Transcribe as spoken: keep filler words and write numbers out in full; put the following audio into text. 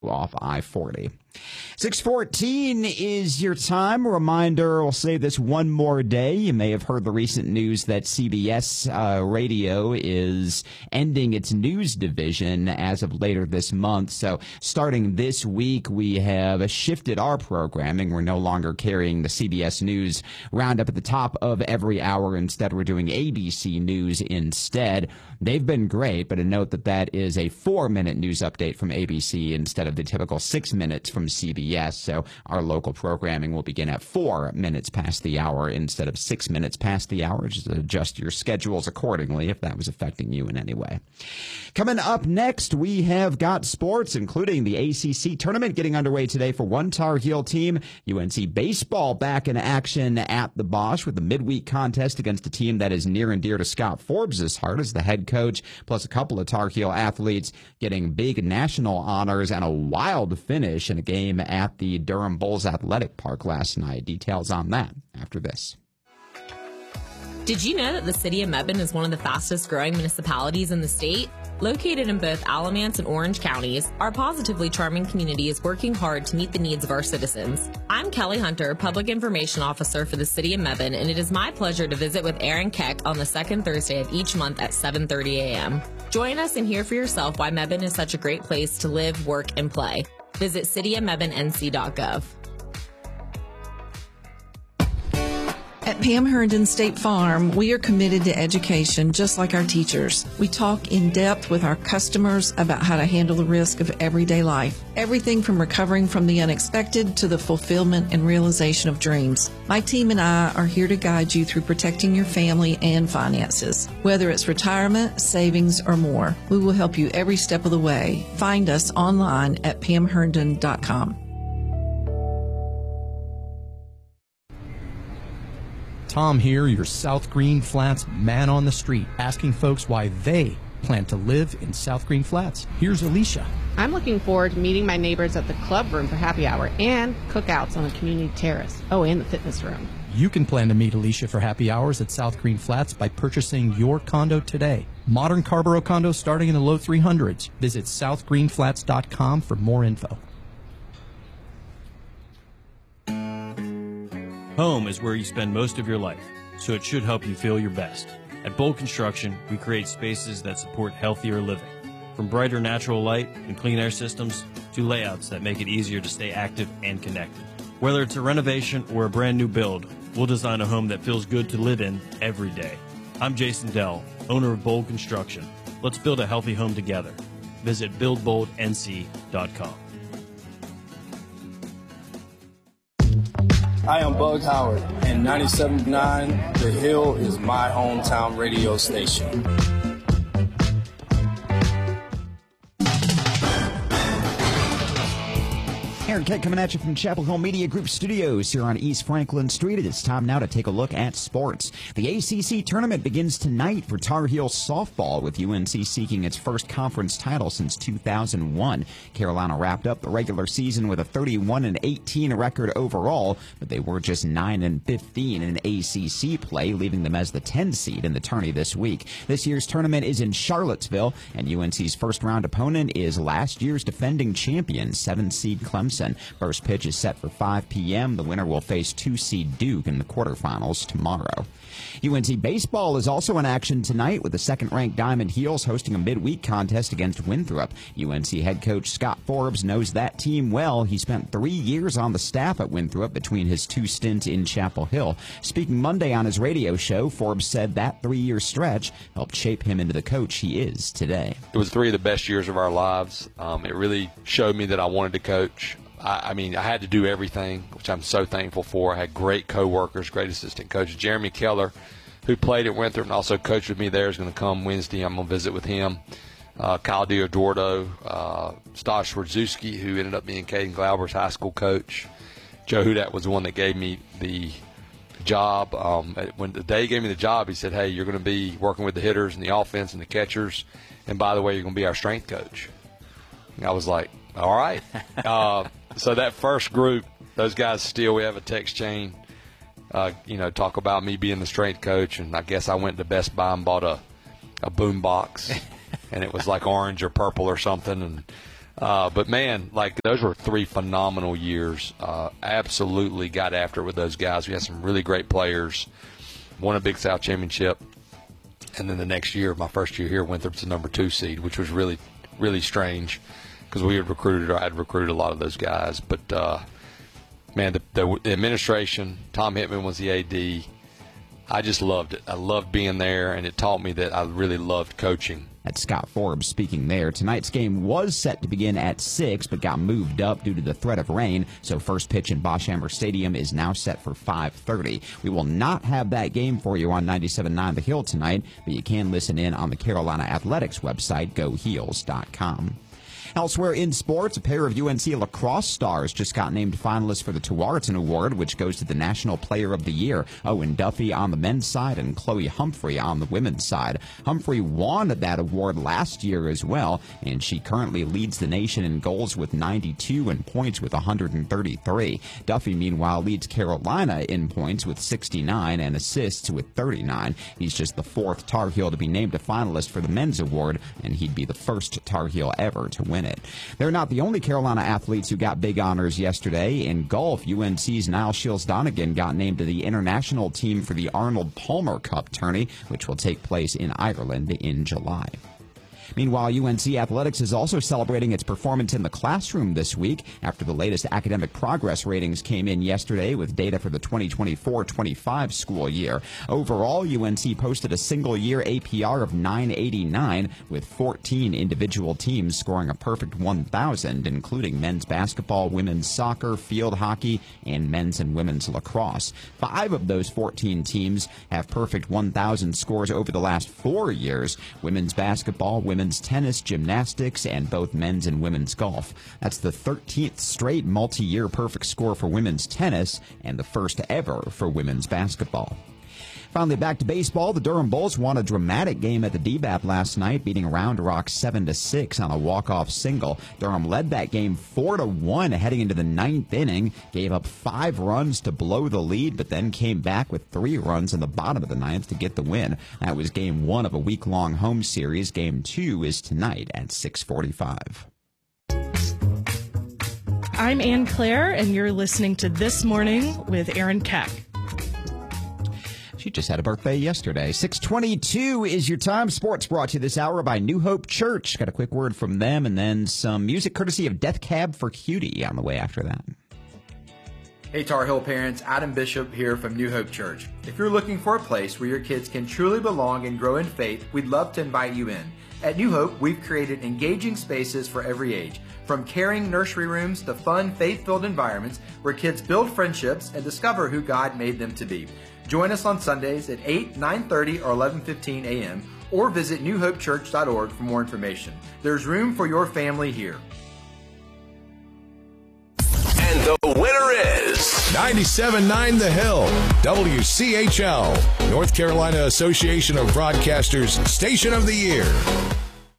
off I forty. six fourteen is your time. A reminder, we'll say this one more day. You may have heard the recent news that C B S uh, Radio is ending its news division as of later this month. So starting this week, we have shifted our programming. We're no longer carrying the C B S News roundup at the top of every hour. Instead, we're doing A B C News instead. They've been great, but a note that that is a four-minute news update from A B C instead of the typical six minutes from C B S. So our local programming will begin at four minutes past the hour instead of six minutes past the hour. Just adjust your schedules accordingly if that was affecting you in any way. Coming up next, we have got sports, including the A C C tournament getting underway today for one Tar Heel team. U N C baseball back in action at the Bosch with the midweek contest against a team that is near and dear to Scott Forbes' heart as the head coach, plus a couple of Tar Heel athletes getting big national honors and a wild finish in a game at the Durham Bulls Athletic Park last night. Details on that after this. Did you know that the city of Mebane is one of the fastest growing municipalities in the state? Located in both Alamance and Orange counties, our positively charming community is working hard to meet the needs of our citizens. I'm Kelly Hunter, Public Information Officer for the city of Mebane, and it is my pleasure to visit with Aaron Keck on the second Thursday of each month at seven thirty a.m. Join us and hear for yourself why Mebane is such a great place to live, work, and play. Visit city of mebane n c dot gov. At Pam Herndon State Farm, we are committed to education just like our teachers. We talk in depth with our customers about how to handle the risk of everyday life. Everything from recovering from the unexpected to the fulfillment and realization of dreams. My team and I are here to guide you through protecting your family and finances. Whether it's retirement, savings, or more, we will help you every step of the way. Find us online at pam herndon dot com. Tom here, your South Green Flats man on the street, asking folks why they plan to live in South Green Flats. Here's Alicia. I'm looking forward to meeting my neighbors at the club room for happy hour and cookouts on the community terrace. Oh, and the fitness room. You can plan to meet Alicia for happy hours at South Green Flats by purchasing your condo today. Modern Carborough condos starting in the low three hundreds. Visit south green flats dot com for more info. Home is where you spend most of your life, so it should help you feel your best. At Bold Construction, we create spaces that support healthier living. From brighter natural light and clean air systems to layouts that make it easier to stay active and connected. Whether it's a renovation or a brand new build, we'll design a home that feels good to live in every day. I'm Jason Dell, owner of Bold Construction. Let's build a healthy home together. Visit build bold n c dot com. Hi, I'm Bug Howard, and ninety-seven point nine The Hill is my hometown radio station. Aaron Keck coming at you from Chapel Hill Media Group Studios here on East Franklin Street. It is time now to take a look at sports. The A C C tournament begins tonight for Tar Heel softball, with U N C seeking its first conference title since two thousand one. Carolina wrapped up the regular season with a thirty-one and eighteen record overall, but they were just nine and fifteen in A C C play, leaving them as the ten seed in the tourney this week. This year's tournament is in Charlottesville, and U N C's first round opponent is last year's defending champion, seven seed Clemson. First pitch is set for five p.m. The winner will face two seed Duke in the quarterfinals tomorrow. U N C baseball is also in action tonight, with the second-ranked Diamond Heels hosting a midweek contest against Winthrop. U N C head coach Scott Forbes knows that team well. He spent three years on the staff at Winthrop between his two stints in Chapel Hill. Speaking Monday on his radio show, Forbes said that three-year stretch helped shape him into the coach he is today. It was three of the best years of our lives. Um, it really showed me that I wanted to coach. I, I mean, I had to do everything, which I'm so thankful for. I had great co-workers, great assistant coaches. Jeremy Keller, who played at Winthrop and also coached with me there, is going to come Wednesday. I'm going to visit with him. Uh, Kyle Diodordo, uh, Stas Radzewski, who ended up being Caden Glauber's high school coach. Joe Hudak was the one that gave me the job. Um, when the day he gave me the job, he said, hey, you're going to be working with the hitters and the offense and the catchers, and by the way, you're going to be our strength coach. And I was like, all right. uh, so that first group, those guys still, we have a text chain, uh, you know, talk about me being the strength coach, and I guess I went to Best Buy and bought a, a boom box, and it was like orange or purple or something, and Uh, but, man, like, those were three phenomenal years. Uh, absolutely got after it with those guys. We had some really great players. Won a Big South championship. And then the next year, my first year here, Winthrop's the number two seed, which was really, really strange because we had recruited, or I had recruited a lot of those guys. But, uh, man, the, the, the administration, Tom Hittman was the A D. I just loved it. I loved being there, and it taught me that I really loved coaching. That's Scott Forbes speaking there. Tonight's game was set to begin at six, but got moved up due to the threat of rain, so first pitch in Boschhammer Stadium is now set for five thirty. We will not have that game for you on ninety-seven point nine The Hill tonight, but you can listen in on the Carolina Athletics website, go heels dot com. Elsewhere in sports, a pair of U N C lacrosse stars just got named finalists for the Tewaaraton Award, which goes to the National Player of the Year. Owen Duffy on the men's side and Chloe Humphrey on the women's side. Humphrey won that award last year as well, and she currently leads the nation in goals with ninety-two and points with one hundred thirty-three. Duffy, meanwhile, leads Carolina in points with sixty-nine and assists with thirty-nine. He's just the fourth Tar Heel to be named a finalist for the men's award, and he'd be the first Tar Heel ever to win it. They're not the only Carolina athletes who got big honors yesterday. In golf, U N C's Niall Shields-Donegan got named to the international team for the Arnold Palmer Cup tourney, which will take place in Ireland in July. Meanwhile, U N C Athletics is also celebrating its performance in the classroom this week after the latest academic progress ratings came in yesterday with data for the twenty twenty-four twenty-five school year. Overall, U N C posted a single-year A P R of nine eighty-nine, with fourteen individual teams scoring a perfect one thousand, including men's basketball, women's soccer, field hockey, and men's and women's lacrosse. Five of those fourteen teams have perfect one thousand scores over the last four years: women's basketball, women's Women's tennis, gymnastics, and both men's and women's golf. That's the thirteenth straight multi-year perfect score for women's tennis and the first ever for women's basketball. Finally, back to baseball. The Durham Bulls won a dramatic game at the D B A P last night, beating Round Rock seven to six on a walk-off single. Durham led that game four to one heading into the ninth inning, gave up five runs to blow the lead, but then came back with three runs in the bottom of the ninth to get the win. That was game one of a week-long home series. Game two is tonight at six forty-five. I'm Ann Claire, and you're listening to This Morning with Aaron Keck. She just had a birthday yesterday. six twenty-two is your time. Sports brought to you this hour by New Hope Church. Got a quick word from them, and then some music courtesy of Death Cab for Cutie on the way after that. Hey Tar Heel parents, Adam Bishop here from New Hope Church. If you're looking for a place where your kids can truly belong and grow in faith, we'd love to invite you in. At New Hope, we've created engaging spaces for every age, from caring nursery rooms to fun, faith-filled environments where kids build friendships and discover who God made them to be. Join us on Sundays at eight, nine thirty, or eleven fifteen a.m. or visit new hope church dot org for more information. There's room for your family here. And the winner is ninety-seven point nine The Hill, W C H L, North Carolina Association of Broadcasters Station of the Year.